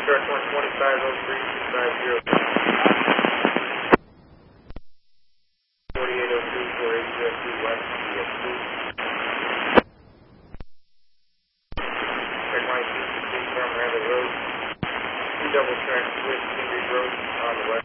Truck 12503 250. 4802 482 West BS2. Check line 268 from Randall Road. 2 double track with Cambridge Road on the west.